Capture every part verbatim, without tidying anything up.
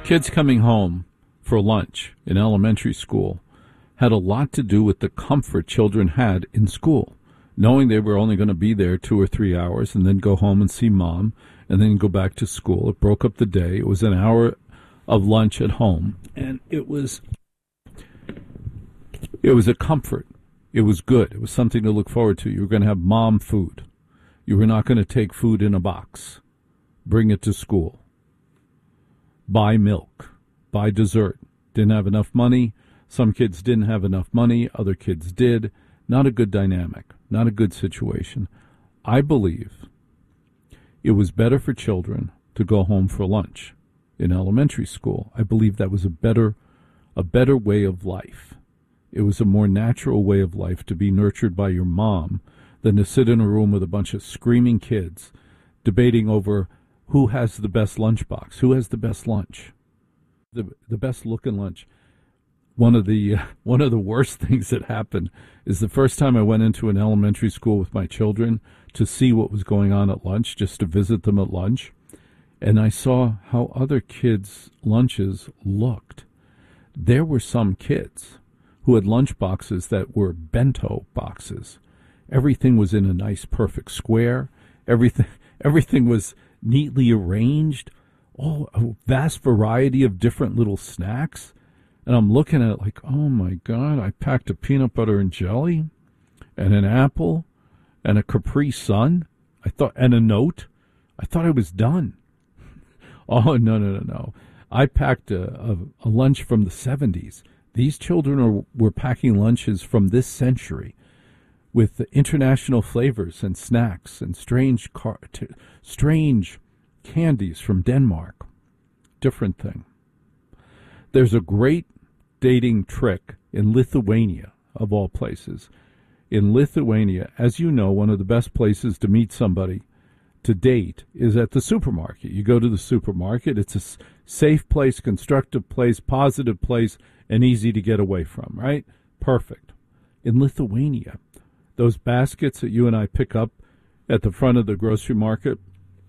Kids coming home for lunch in elementary school had a lot to do with the comfort children had in school, knowing they were only going to be there two or three hours and then go home and see mom and then go back to school. It broke up the day. It was an hour of lunch at home, and it was it was a comfort. It was good. It was something to look forward to. You were going to have mom food. You were not going to take food in a box, bring it to school, buy milk, buy dessert. Didn't have enough money. Some kids didn't have enough money. Other kids did. Not a good dynamic. Not a good situation. I believe it was better for children to go home for lunch in elementary school. I believe that was a better, a better way of life. It was a more natural way of life to be nurtured by your mom than to sit in a room with a bunch of screaming kids debating over who has the best lunchbox, who has the best lunch, the the best looking lunch. One of the uh, one of the worst things that happened is the first time I went into an elementary school with my children to see what was going on at lunch, just to visit them at lunch, and I saw how other kids' lunches looked. There were some kids who had lunch boxes that were bento boxes. Everything was in a nice, perfect square. Everything, everything was neatly arranged. Oh, a vast variety of different little snacks. And I'm looking at it like, oh, my God, I packed a peanut butter and jelly and an apple and a Capri Sun. I thought, and a note. I thought I was done. Oh, no, no, no, no. I packed a, a, a lunch from the seventies. These children are, were packing lunches from this century with international flavors and snacks and strange car, t- strange candies from Denmark. Different thing. There's a great dating trick in Lithuania, of all places. In Lithuania, as you know, one of the best places to meet somebody to date is at the supermarket. You go to the supermarket. It's a s- safe place, constructive place, positive place, and easy to get away from, right? Perfect. In Lithuania, those baskets that you and I pick up at the front of the grocery market,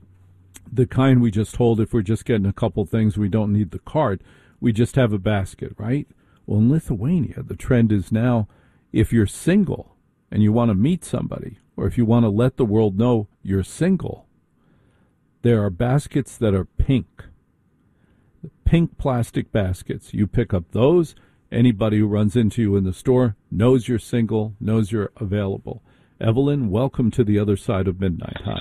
the kind we just hold if we're just getting a couple things, we don't need the cart. We just have a basket, right? Well, in Lithuania, the trend is now, if you're single and you want to meet somebody, or if you want to let the world know you're single, there are baskets that are pink. Pink plastic baskets. You pick up those. Anybody who runs into you in the store knows you're single, knows you're available. Evelyn, welcome to the other side of midnight. Hi.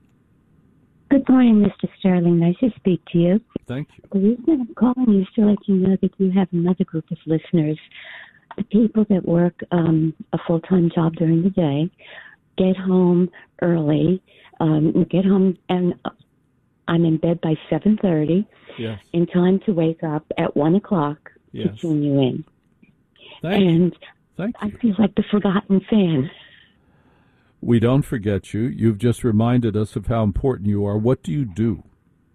Good morning, Mister Sterling. Nice to speak to you. Thank you. The reason I'm calling you is to let you know that you have another group of listeners, the people that work um, a full-time job during the day, get home early, um, get home, and I'm in bed by seven thirty, yes, in time to wake up at one o'clock yes. to tune you in. Thank and you. Thank you. I feel like the forgotten fan. We don't forget you. You've just reminded us of how important you are. What do you do?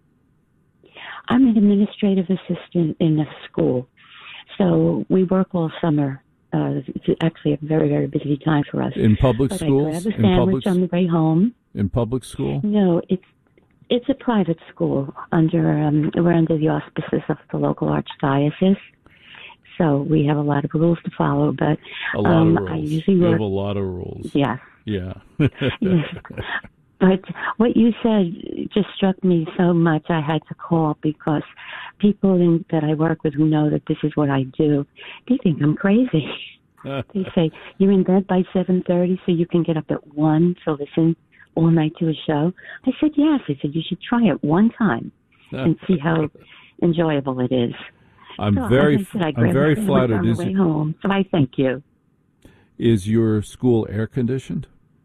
I'm an administrative assistant in a school. So we work all summer. Uh, it's actually a very, very busy time for us. In public but schools? I grab a in sandwich public, on the way home. In public school? No, it's it's a private school. Under um, We're under the auspices of the local archdiocese. So we have a lot of rules to follow. But a lot um, of rules. I usually you work, have a lot of rules. Yes. Yeah. Yes. But what you said just struck me so much I had to call, because people in, that I work with who know that this is what I do, they think I'm crazy. They say, you're in bed by seven thirty so you can get up at one to listen all night to a show? I said, yes. I said, you should try it one time and see how enjoyable it is. I'm so, very, said, I I'm very flattered. On the is, way home, so I thank you. Is your school air conditioned?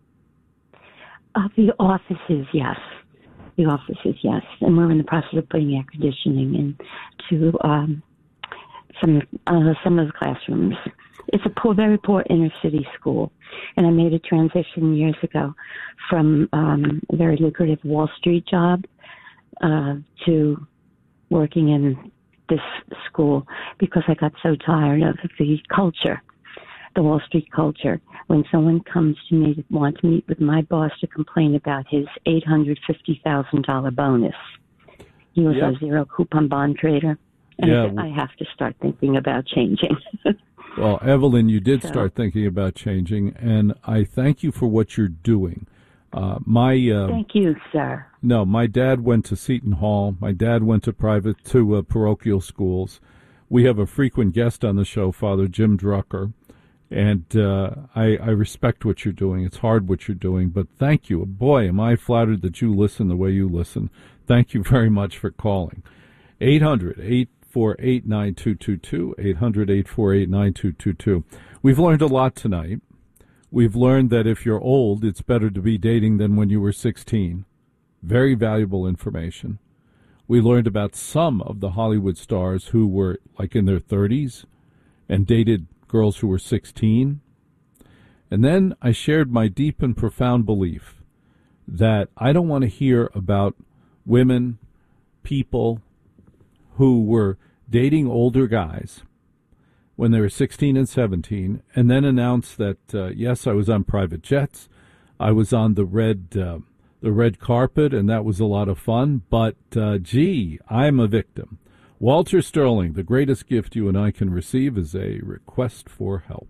Uh, the offices, yes. The offices, yes. And we're in the process of putting air conditioning into um, some uh, some of the classrooms. It's a poor, very poor inner city school. And I made a transition years ago from um, a very lucrative Wall Street job uh, to working in this school because I got so tired of the culture, the Wall Street culture. When someone comes to me that wants to meet with my boss to complain about his eight hundred fifty thousand dollars bonus, he was Yep. a zero coupon bond trader. And Yeah. I have to start thinking about changing. Well, Evelyn, you did So- start thinking about changing, and I thank you for what you're doing. Uh, my uh, Thank you, sir. no, my dad went to Seton Hall. My dad went to private to uh, parochial schools. We have a frequent guest on the show, Father Jim Drucker, and uh, I, I respect what you're doing. It's hard what you're doing, but thank you. Boy, am I flattered that you listen the way you listen. Thank you very much for calling. eight hundred, eight four eight, nine two two two, eight hundred, eight four eight, nine two two two. We've learned a lot tonight. We've learned that if you're old, it's better to be dating than when you were sixteen. Very valuable information. We learned about some of the Hollywood stars who were like in their thirties and dated girls who were sixteen. And then I shared my deep and profound belief that I don't want to hear about women, people who were dating older guys when they were sixteen and seventeen, and then announced that, uh, yes, I was on private jets, I was on the red uh, the red carpet, and that was a lot of fun, but, uh, gee, I'm a victim. Walter Sterling, the greatest gift you and I can receive is a request for help.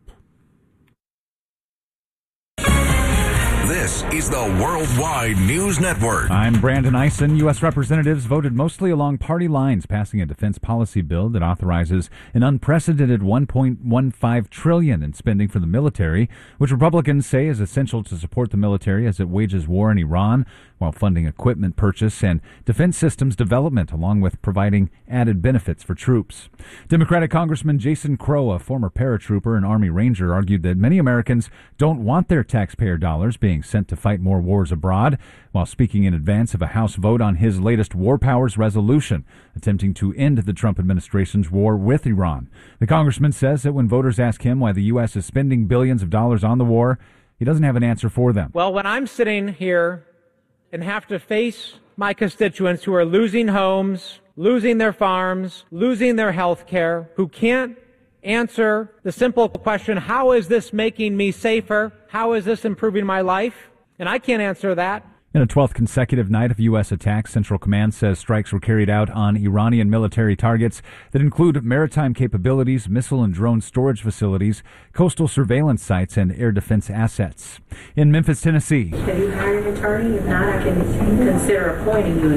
This is the Worldwide News Network. I'm Brandon Eisen. U S representatives voted mostly along party lines, passing a defense policy bill that authorizes an unprecedented one point one five trillion dollars in spending for the military, which Republicans say is essential to support the military as it wages war in Iran, while funding equipment purchase and defense systems development, along with providing added benefits for troops. Democratic Congressman Jason Crow, a former paratrooper and Army Ranger, argued that many Americans don't want their taxpayer dollars being sent to fight more wars abroad, while speaking in advance of a House vote on his latest war powers resolution, attempting to end the Trump administration's war with Iran. The congressman says that when voters ask him why the U S is spending billions of dollars on the war, he doesn't have an answer for them. Well, when I'm sitting here and have to face my constituents who are losing homes, losing their farms, losing their health care, who can't answer the simple question, how is this making me safer? How is this improving my life? And I can't answer that. In a twelfth consecutive night of U S attacks, Central Command says strikes were carried out on Iranian military targets that include maritime capabilities, missile and drone storage facilities, coastal surveillance sites, and air defense assets. In Memphis, Tennessee. Have you hired an attorney? If not, I can consider appointing you an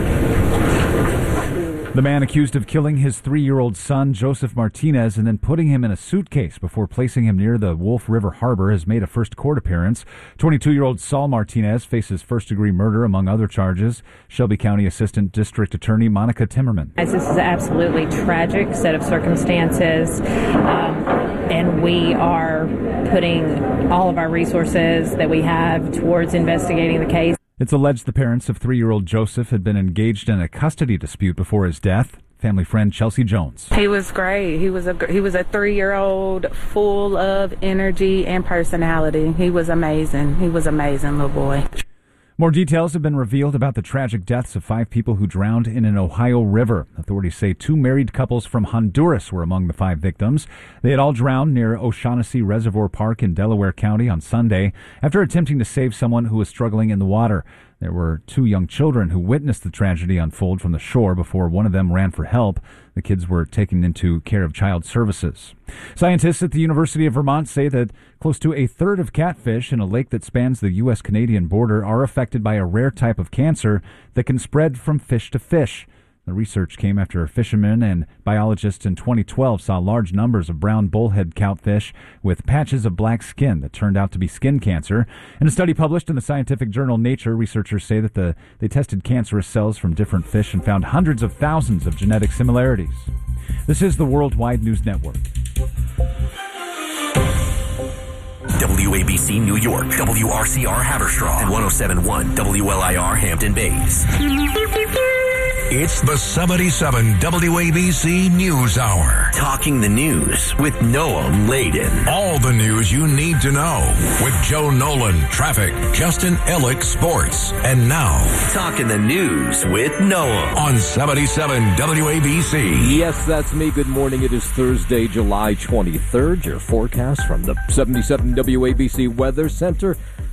attorney. The man accused of killing his three-year-old son, Joseph Martinez, and then putting him in a suitcase before placing him near the Wolf River Harbor has made a first court appearance. twenty-two-year-old Saul Martinez faces first-degree murder, among other charges. Shelby County Assistant District Attorney Monica Timmerman. This is an absolutely tragic set of circumstances, um, and we are putting all of our resources that we have towards investigating the case. It's alleged the parents of three-year-old Joseph had been engaged in a custody dispute before his death. Family friend Chelsea Jones. He was great. He was a he was a three-year-old full of energy and personality. He was amazing. He was amazing, little boy. More details have been revealed about the tragic deaths of five people who drowned in an Ohio river. Authorities say two married couples from Honduras were among the five victims. They had all drowned near O'Shaughnessy Reservoir Park in Delaware County on Sunday after attempting to save someone who was struggling in the water. There were two young children who witnessed the tragedy unfold from the shore before one of them ran for help. The kids were taken into care of child services. Scientists at the University of Vermont say that close to a third of catfish in a lake that spans the U S Canadian border are affected by a rare type of cancer that can spread from fish to fish. The research came after fishermen and biologists in twenty twelve saw large numbers of brown bullhead catfish with patches of black skin that turned out to be skin cancer. In a study published in the scientific journal Nature, researchers say that the, they tested cancerous cells from different fish and found hundreds of thousands of genetic similarities. This is the Worldwide News Network. W A B C New York, W R C R Haverstraw, and one oh seven point one W L I R Hampton Bays. It's the seventy-seven W A B C News Hour. Talking the news with Noam Laden. All the news you need to know with Joe Nolan, traffic, Justin Ellick, sports. And now, Talking the News with Noam on seventy-seven W A B C. Yes, that's me. Good morning. It is Thursday, July twenty-third. Your forecast from the seventy-seven W A B C Weather Center.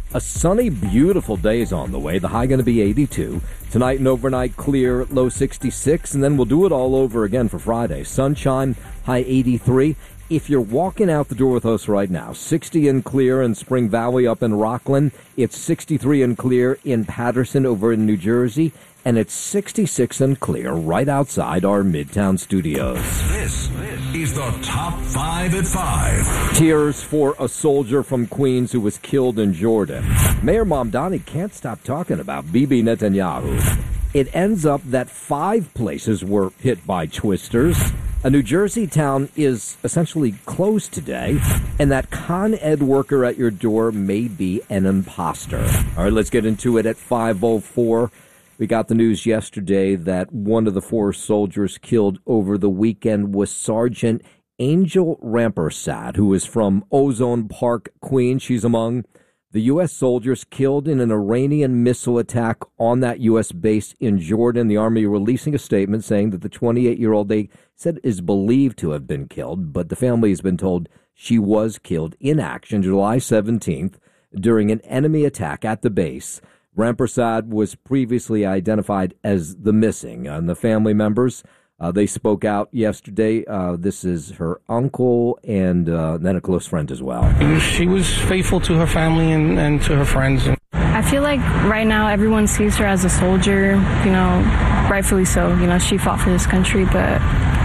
A sunny, beautiful day is on the way. The high going to be eighty-two. Tonight and overnight clear, low sixty-six. And then we'll do it all over again for Friday. Sunshine, high eighty-three. If you're walking out the door with us right now, sixty and clear in Spring Valley up in Rockland. It's sixty-three and clear in Patterson over in New Jersey. And it's sixty-six and clear right outside our Midtown studios. This is the Top five at five. Tears for a soldier from Queens who was killed in Jordan. Mayor Mamdani can't stop talking about Bibi Netanyahu. It ends up that five places were hit by twisters. A New Jersey town is essentially closed today, and that Con Ed worker at your door may be an imposter. All right, let's get into it at five oh four. We got the news yesterday that one of the four soldiers killed over the weekend was Sergeant Angel Rampersad, who is from Ozone Park, Queens. She's among the U S soldiers killed in an Iranian missile attack on that U S base in Jordan. The Army releasing a statement saying that the twenty-eight-year-old, they said, is believed to have been killed, but the family has been told she was killed in action July seventeenth during an enemy attack at the base. Rampersad was previously identified as the missing, and the family members, uh, they spoke out yesterday. Uh, this is her uncle and uh, then a close friend as well. She was faithful to her family and, and to her friends. I feel like right now everyone sees her as a soldier, you know, rightfully so. You know, she fought for this country, but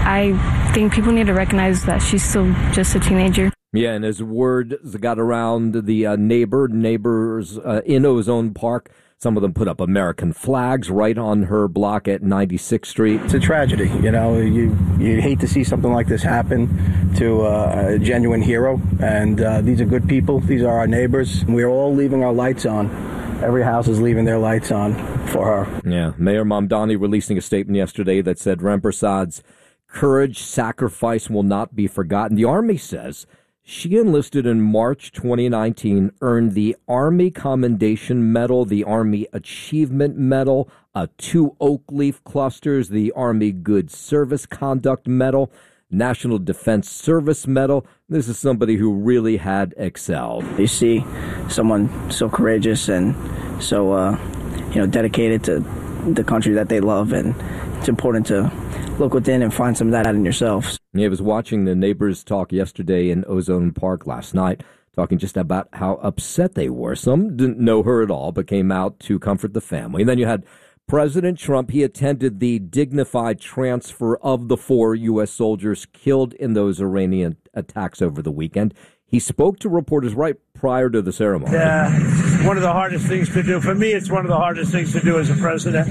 I think people need to recognize that she's still just a teenager. Yeah, and as word got around the uh, neighbor, neighbors uh, in Ozone Park, some of them put up American flags right on her block at ninety-sixth Street. It's a tragedy, you know. You you hate to see something like this happen to uh, a genuine hero, and uh, these are good people. These are our neighbors. We're all leaving our lights on. Every house is leaving their lights on for her. Yeah, Mayor Mamdani releasing a statement yesterday that said Rampersad's courage, sacrifice will not be forgotten. The Army says she enlisted in March twenty nineteen, earned the Army Commendation Medal, the Army Achievement Medal, uh, two oak leaf clusters, the Army Good Service Conduct Medal, National Defense Service Medal. This is somebody who really had excelled. You see someone so courageous and so, uh, you know, dedicated to the country that they love, and it's important to look within and find some of that out in yourselves. I was watching the neighbors talk yesterday in Ozone Park last night, talking just about how upset they were. Some didn't know her at all, but came out to comfort the family. And then you had President Trump. He attended the dignified transfer of the four U S soldiers killed in those Iranian attacks over the weekend. He spoke to reporters right prior to the ceremony. Uh, one of the hardest things to do. For me, it's one of the hardest things to do as a president,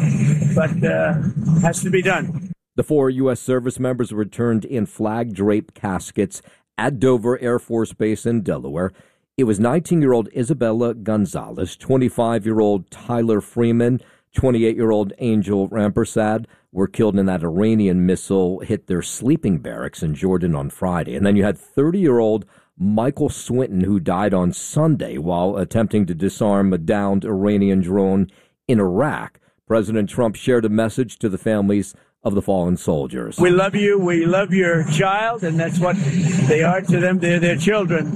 but uh, has to be done. The four U S service members were returned in flag-draped caskets at Dover Air Force Base in Delaware. It was nineteen-year-old Isabella Gonzalez, twenty-five-year-old Tyler Freeman, twenty-eight-year-old Angel Rampersad were killed in that Iranian missile hit their sleeping barracks in Jordan on Friday. And then you had thirty-year-old Michael Swinton, who died on Sunday while attempting to disarm a downed Iranian drone in Iraq. President Trump shared a message to the families of the fallen soldiers. We love you. We love your child, and that's what they are to them. They're their children.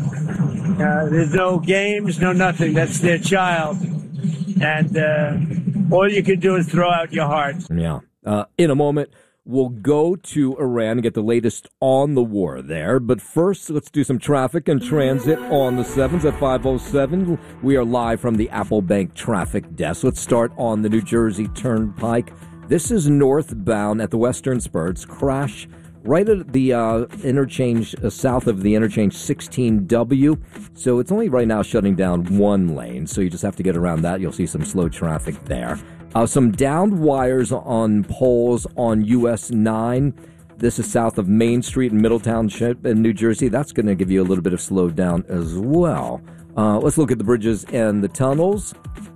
Uh, there's no games, no nothing. That's their child. And uh, all you can do is throw out your heart. Yeah. Uh, in a moment, we'll go to Iran and get the latest on the war there. But first, let's do some traffic and transit on the sevens at five oh seven. We are live from the Apple Bank traffic desk. Let's start on the New Jersey Turnpike. This is northbound at the Western Spurs. Crash right at the uh, interchange uh, south of the interchange sixteen W. So it's only right now shutting down one lane. So you just have to get around that. You'll see some slow traffic there. Uh, some downed wires on poles on U S nine. This is south of Main Street in Middletown in New Jersey. That's going to give you a little bit of slowdown as well. Uh, let's look at the bridges and the tunnels.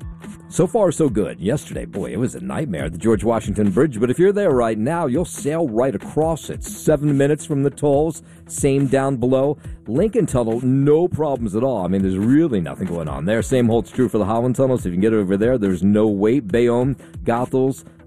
So far, so good. Yesterday, boy, it was a nightmare, the George Washington Bridge. But if you're there right now, you'll sail right across it. Seven minutes from the tolls. Same down below. Lincoln Tunnel, no problems at all. I mean, there's really nothing going on there. Same holds true for the Holland Tunnel. So if you can get over there, there's no wait. Bayonne, Goethals,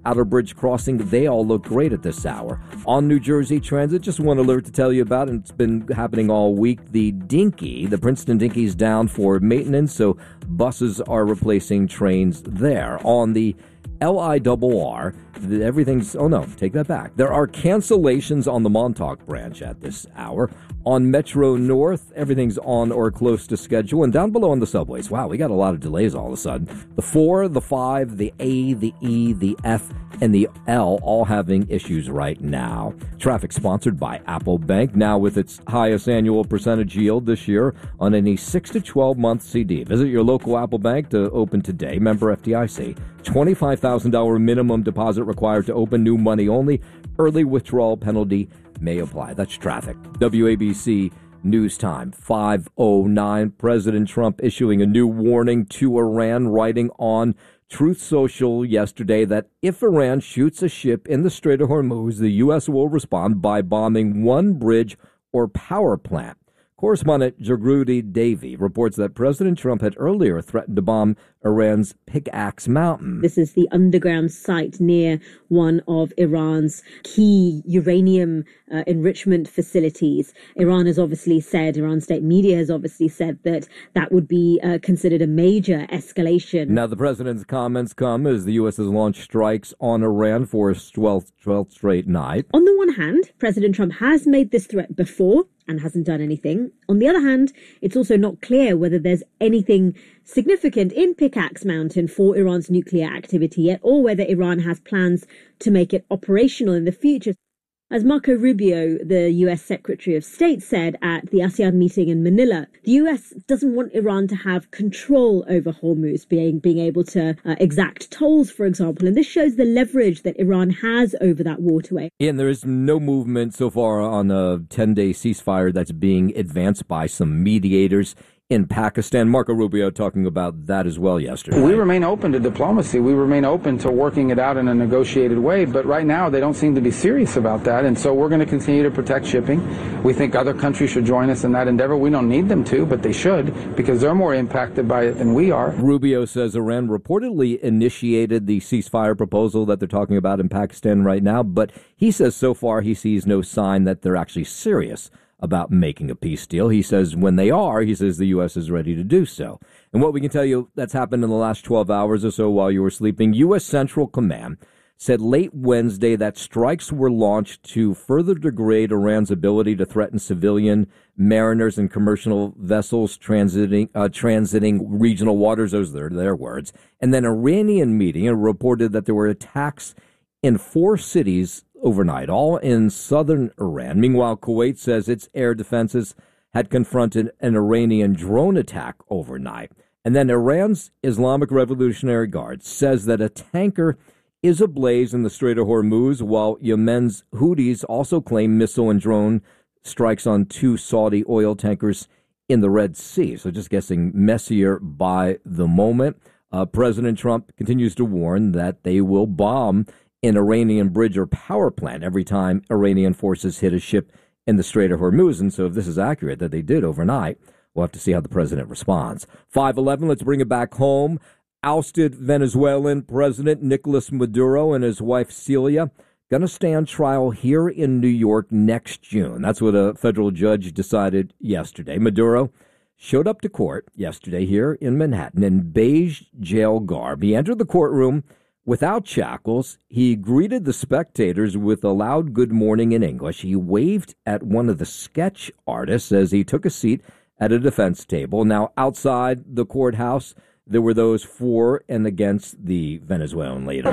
Outer Bridge Crossing, they all look great at this hour. On New Jersey Transit, just one alert to tell you about, and it's been happening all week. The Dinky, the Princeton Dinky is down for maintenance, so buses are replacing trains there. On the L I R R, everything's, oh no, take that back. There are cancellations on the Montauk branch at this hour. On Metro North, everything's on or close to schedule. And down below on the subways, wow, we got a lot of delays all of a sudden. The four, the five, the A, the E, the F, and the L all having issues right now. Traffic sponsored by Apple Bank, now with its highest annual percentage yield this year on any six to twelve month C D. Visit your local Apple Bank to open today. Member F D I C. twenty-five thousand dollars minimum deposit required to open, new money only. Early withdrawal penalty may apply. That's traffic. W A B C News Time, five oh nine. President Trump issuing a new warning to Iran, writing on Truth Social yesterday that if Iran shoots a ship in the Strait of Hormuz, the U S will respond by bombing one bridge or power plant. Correspondent Jagrudi Davy reports that President Trump had earlier threatened to bomb Iran's Pickaxe Mountain. This is the underground site near one of Iran's key uranium uh, enrichment facilities. Iran has obviously said, Iran state media has obviously said that that would be uh, considered a major escalation. Now, the president's comments come as the U S has launched strikes on Iran for its twelfth, twelfth straight night. On the one hand, President Trump has made this threat before and hasn't done anything. On the other hand, it's also not clear whether there's anything significant in Pickaxe Mountain for Iran's nuclear activity yet, or whether Iran has plans to make it operational in the future. As Marco Rubio, the U S Secretary of State, said at the ASEAN meeting in Manila, the U S doesn't want Iran to have control over Hormuz, being, being able to uh, exact tolls, for example. And this shows the leverage that Iran has over that waterway. And there is no movement so far on a ten-day ceasefire that's being advanced by some mediators in Pakistan. Marco Rubio talking about that as well yesterday. We remain open to diplomacy. We remain open to working it out in a negotiated way. But right now, they don't seem to be serious about that. And so we're going to continue to protect shipping. We think other countries should join us in that endeavor. We don't need them to, but they should, because they're more impacted by it than we are. Rubio says Iran reportedly initiated the ceasefire proposal that they're talking about in Pakistan right now. But he says so far he sees no sign that they're actually serious about making a peace deal. He says when they are, he says the U S is ready to do so. And what we can tell you that's happened in the last twelve hours or so while you were sleeping, U S Central Command said late Wednesday that strikes were launched to further degrade Iran's ability to threaten civilian mariners and commercial vessels transiting uh, transiting regional waters. Those are their words. And then Iranian media reported that there were attacks in four cities overnight, all in southern Iran. Meanwhile, Kuwait says its air defenses had confronted an Iranian drone attack overnight. And then Iran's Islamic Revolutionary Guard says that a tanker is ablaze in the Strait of Hormuz, while Yemen's Houthis also claim missile and drone strikes on two Saudi oil tankers in the Red Sea. So just guessing messier by the moment. Uh, President Trump continues to warn that they will bomb an Iranian bridge or power plant every time Iranian forces hit a ship in the Strait of Hormuz. And so if this is accurate, that they did overnight, we'll have to see how the president responds. five eleven, let's bring it back home. Ousted Venezuelan President Nicolas Maduro and his wife Celia going to stand trial here in New York next June. That's what a federal judge decided yesterday. Maduro showed up to court yesterday here in Manhattan in beige jail garb. He entered the courtroom without shackles. He greeted the spectators with a loud good morning in English. He waved at one of the sketch artists as he took a seat at a defense table. Now, outside the courthouse, there were those for and against the Venezuelan leader.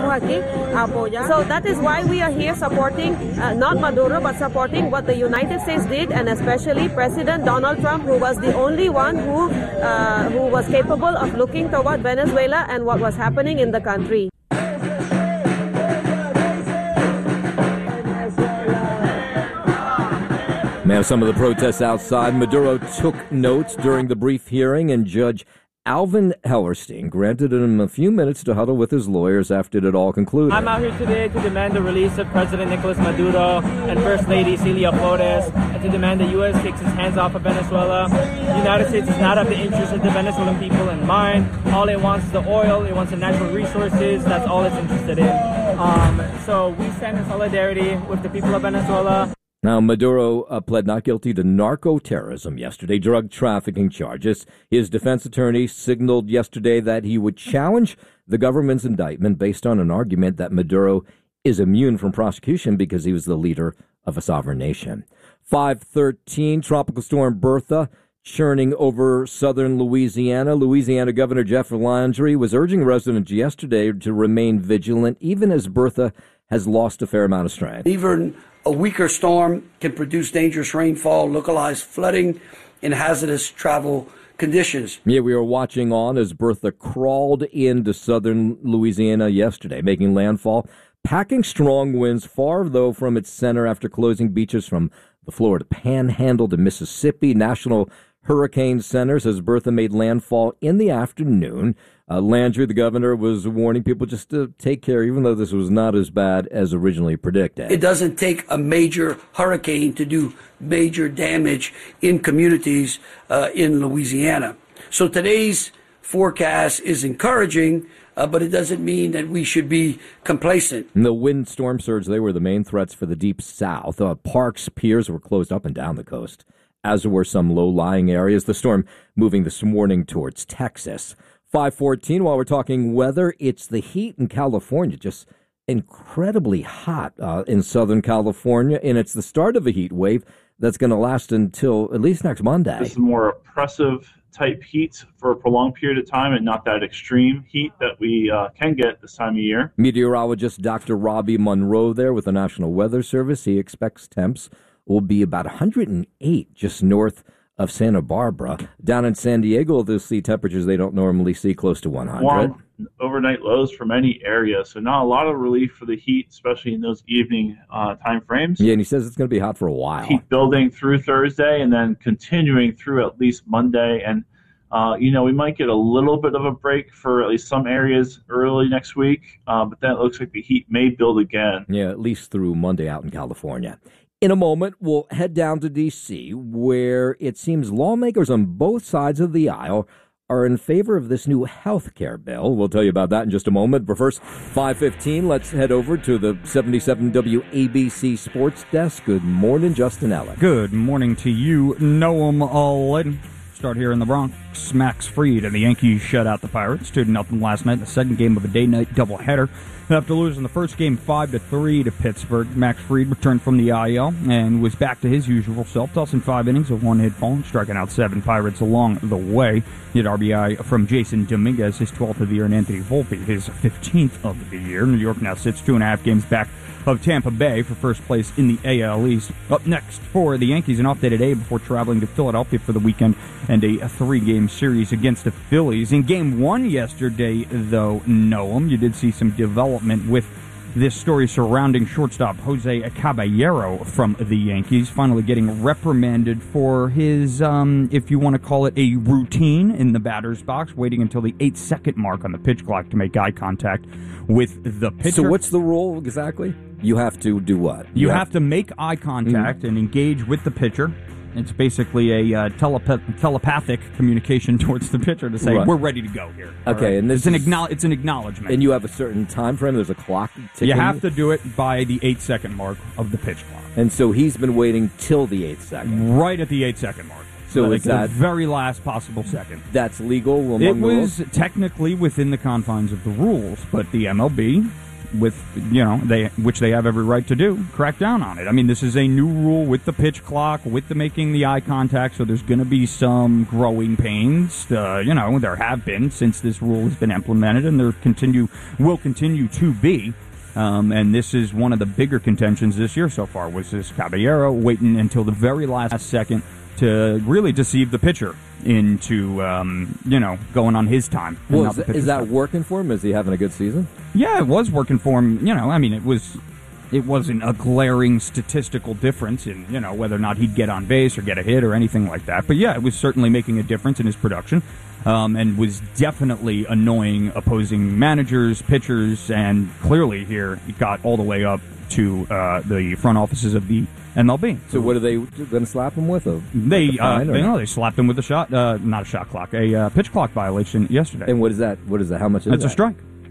So that is why we are here supporting, uh, not Maduro, but supporting what the United States did, and especially President Donald Trump, who was the only one who, uh, who was capable of looking toward Venezuela and what was happening in the country. Now, some of the protests outside. Maduro took notes during the brief hearing, and Judge Alvin Hellerstein granted him a few minutes to huddle with his lawyers after it had all concluded. I'm out here today to demand the release of President Nicolas Maduro and First Lady Celia Flores, and to demand the U S takes its hands off of Venezuela. The United States does not have the interests of the Venezuelan people in mind. All it wants is the oil. It wants the natural resources. That's all it's interested in. Um, so we stand in solidarity with the people of Venezuela. Now, Maduro uh, pled not guilty to narco-terrorism yesterday, drug trafficking charges. His defense attorney signaled yesterday that he would challenge the government's indictment based on an argument that Maduro is immune from prosecution because he was the leader of a sovereign nation. five thirteen, Tropical Storm Bertha churning over southern Louisiana. Louisiana Governor Jeff Landry was urging residents yesterday to remain vigilant, even as Bertha has lost a fair amount of strength. Even a weaker storm can produce dangerous rainfall, localized flooding, and hazardous travel conditions. Yeah, we were watching on as Bertha crawled into southern Louisiana yesterday, making landfall, packing strong winds far, though, from its center after closing beaches from the Florida Panhandle to Mississippi. National Hurricane Center says Bertha made landfall in the afternoon. Uh, Landry, the governor, was warning people just to take care, even though this was not as bad as originally predicted. It doesn't take a major hurricane to do major damage in communities uh, in Louisiana. So today's forecast is encouraging, uh, but it doesn't mean that we should be complacent. And the wind storm surge, they were the main threats for the deep south. Uh, parks, piers were closed up and down the coast, as were some low-lying areas. The storm moving this morning towards Texas. five fourteen, while we're talking weather, it's the heat in California, just incredibly hot uh, in Southern California, and it's the start of a heat wave that's going to last until at least next Monday. This is more oppressive type heat for a prolonged period of time and not that extreme heat that we uh, can get this time of year. Meteorologist Doctor Robbie Monroe there with the National Weather Service. He expects temps will be about one hundred eight just north of Santa Barbara. Down in San Diego, they'll see temperatures they don't normally see, close to one hundred. Warm overnight lows for many areas, so not a lot of relief for the heat, especially in those evening uh, time frames. Yeah, and he says it's going to be hot for a while. Heat building through Thursday and then continuing through at least Monday. And, uh, you know, we might get a little bit of a break for at least some areas early next week, uh, but then it looks like the heat may build again. Yeah, at least through Monday out in California. In a moment, we'll head down to D C, where it seems lawmakers on both sides of the aisle are in favor of this new health care bill. We'll tell you about that in just a moment. But first, five fifteen, let's head over to the seventy-seven W A B C Sports Desk. Good morning, Justin Allen. Good morning to you, Noam Aladdin. Start here in the Bronx. Max Fried and the Yankees shut out the Pirates two to nothing last night in the second game of a day-night doubleheader. After losing the first game five to three to Pittsburgh, Max Fried returned from the I L and was back to his usual self, tossing five innings of one hit ball and striking out seven Pirates along the way. He had R B I from Jason Dominguez, his twelfth of the year, and Anthony Volpe, his fifteenth of the year. New York now sits two and a half games back of Tampa Bay for first place in the A L East. Up next for the Yankees, an off day today before traveling to Philadelphia for the weekend and a three-game series against the Phillies. In game one yesterday, though, Noam, you did see some development with this story surrounding shortstop Jose Caballero from the Yankees, finally getting reprimanded for his, um, if you want to call it a routine in the batter's box, waiting until the eight-second mark on the pitch clock to make eye contact with the pitcher. So what's the rule exactly? You have to do what? You, you have, have to make eye contact mm-hmm. and engage with the pitcher. It's basically a uh, telepath- telepathic communication towards the pitcher to say, right. we're ready to go here. Okay, right? and this it's an, is, acknow- it's an acknowledgement. And you have a certain time frame? There's a clock ticking? You have to do it by the eight-second mark of the pitch clock. And so he's been waiting till the eighth second? Right at the eight-second mark. So like is that the very last possible second? That's legal among It the was rules? technically within the confines of the rules, but the M L B, with you know they which they have every right to do, crack down on it. I mean, this is a new rule with the pitch clock, with the making the eye contact, so there's going to be some growing pains. Uh, you know, there have been since this rule has been implemented, and there continue will continue to be. Um, and this is one of the bigger contentions this year so far, was this Caballero waiting until the very last second to really deceive the pitcher into, um, you know, going on his time. Well, is, is that time. working for him? Is he having a good season? Yeah, it was working for him. You know, I mean, it was, it wasn't a glaring statistical difference in, you know, whether or not he'd get on base or get a hit or anything like that. But yeah, it was certainly making a difference in his production. Um, and was definitely annoying opposing managers, pitchers, and clearly here it got all the way up to uh, the front offices of the M L B. So what are they going to slap him with? A, they, like a fine, uh, they, no, they slapped him with a shot, uh, not a shot clock, a uh, pitch clock violation yesterday. And what is that? What is that? How much is It's that? a strike.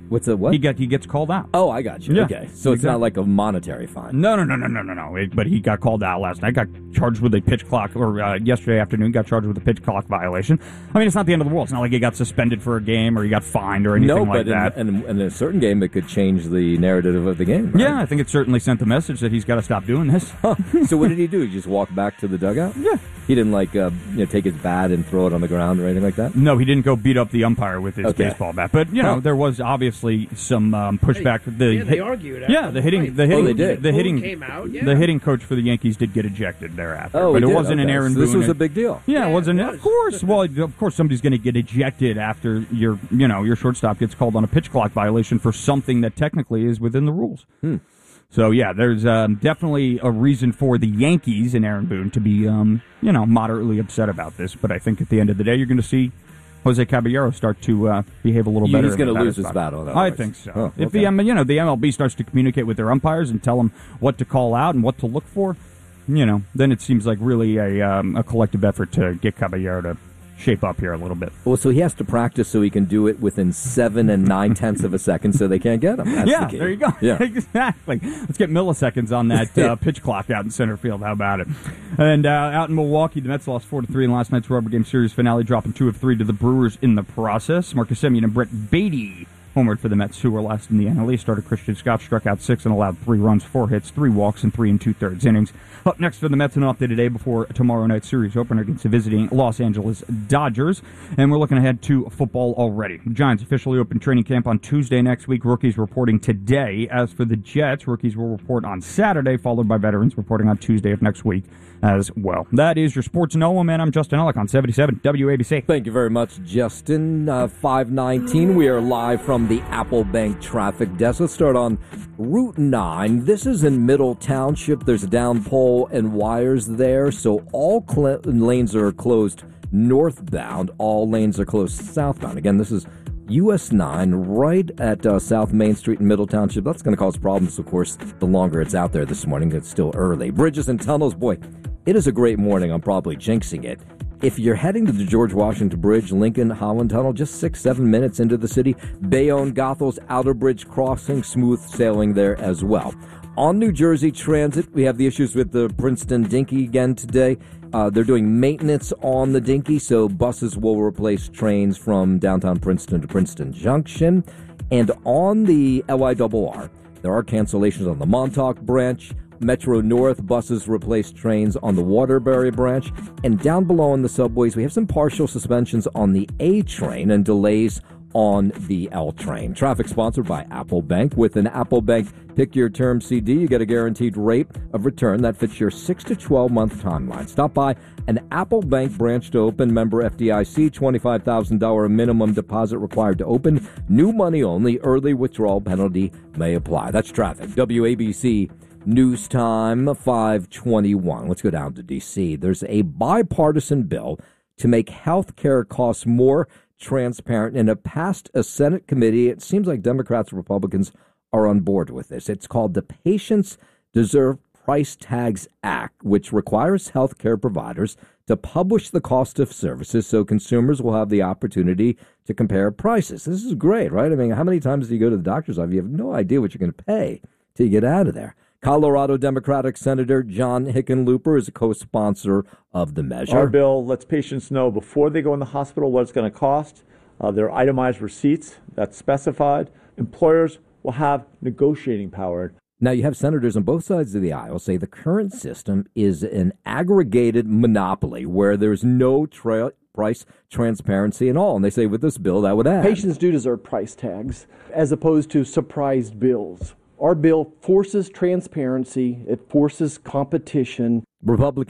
What's a what? He got he gets called out. Oh, I got you. Yeah, okay, so it's exactly. not like a monetary fine. No, no, no, no, no, no, no. It, but he got called out last night. Got charged with a pitch clock, or uh, yesterday afternoon got charged with a pitch clock violation. I mean, it's not the end of the world. It's not like he got suspended for a game or he got fined or anything no, like but that. in, in, in a certain game, it could change the narrative of the game. Right? Yeah, I think it certainly sent the message that he's got to stop doing this. So what did he do? He just walk back to the dugout? Yeah. He didn't like uh, you know take his bat and throw it on the ground or anything like that? No, he didn't go beat up the umpire with his Okay. baseball bat. But you know, Huh. there was obviously some um, pushback. The yeah, they argued after Yeah, the hitting, fight. the hitting, Oh, they did. the Boone hitting came out, yeah. The hitting coach for the Yankees did get ejected thereafter. Oh, but he it did? wasn't an Okay. Aaron So this Boone. was a big deal. Yeah, Yeah, it wasn't. it Of was. course, well, of course, somebody's going to get ejected after your, you know, your shortstop gets called on a pitch clock violation for something that technically is within the rules. Hmm. So yeah, there's um, definitely a reason for the Yankees and Aaron Boone to be, um, you know, moderately upset about this. But I think at the end of the day, you're going to see Jose Caballero start to uh, behave a little Yeah, better. he's gonna in the lose his spot. battle, in other I words. think so. Oh, If the okay. um, you know the M L B starts to communicate with their umpires and tell them what to call out and what to look for, you know, then it seems like really a um, a collective effort to get Caballero to shape up here a little bit. Well, so he has to practice so he can do it within seven and nine tenths of a second, so they can't get him. That's yeah, the key. there you go. Yeah. Exactly. Let's get milliseconds on that uh, pitch clock out in center field. How about it? And uh, out in Milwaukee, the Mets lost four to three in last night's rubber game series finale, dropping two of three to the Brewers in the process. Marcus Semien and Brett Beatty homered for the Mets, who were last in the N L East. Starter Christian Scott struck out six and allowed three runs, four hits, three walks, and three and two-thirds innings. Up next for the Mets, an update today before tomorrow night's series opener against the visiting Los Angeles Dodgers. And we're looking ahead to football already. The Giants officially open training camp on Tuesday next week. Rookies reporting today. As for the Jets, rookies will report on Saturday, followed by veterans reporting on Tuesday of next week as well. That is your Sports Know, man. I'm Justin Ellick on seventy-seven W A B C. Thank you very much, Justin. Uh, five nineteen, we are live from the Apple Bank traffic desk. Let's start on Route nine. This is in Middle Township. There's a down pole and wires there, so all cl- lanes are closed northbound. All lanes are closed southbound. Again, this is U S nine right at uh, South Main Street in Middle Township. That's going to cause problems, of course, the longer it's out there this morning. It's still early. Bridges and tunnels, boy, it is a great morning. I'm probably jinxing it. If you're heading to the George Washington Bridge, Lincoln Holland Tunnel, just six, seven minutes into the city, Bayonne, Gothel's Outer Bridge Crossing, smooth sailing there as well. On New Jersey Transit, we have the issues with the Princeton Dinky again today. Uh, they're doing maintenance on the Dinky, so buses will replace trains from downtown Princeton to Princeton Junction. And on the L I R R, there are cancellations on the Montauk branch. Metro North buses replace trains on the Waterbury branch. And down below on the subways, we have some partial suspensions on the A train and delays on the L train. Traffic sponsored by Apple Bank. With an Apple Bank Pick Your Term C D, you get a guaranteed rate of return that fits your six to twelve month timeline. Stop by an Apple Bank branch to open. Member F D I C, twenty-five thousand dollars minimum deposit required to open. New money only. Early withdrawal penalty may apply. That's traffic. W A B C News Time, five twenty-one. Let's go down to D C. There's a bipartisan bill to make health care costs more transparent, and it passed a Senate committee. It seems like Democrats and Republicans are on board with this. It's called the Patients Deserve Price Tags Act, which requires health care providers to publish the cost of services so consumers will have the opportunity to compare prices. This is great, right? I mean, how many times do you go to the doctor's office? You have no idea what you're going to pay till you get out of there. Colorado Democratic Senator John Hickenlooper is a co-sponsor of the measure. Our bill lets patients know before they go in the hospital what it's going to cost. Uh, there are itemized receipts that's specified. Employers will have negotiating power. Now, you have senators on both sides of the aisle say the current system is an aggregated monopoly where there's no tra- price transparency at all. And they say with this bill, that would add. Patients do deserve price tags as opposed to surprised bills. Our bill forces transparency. It forces competition. Republicans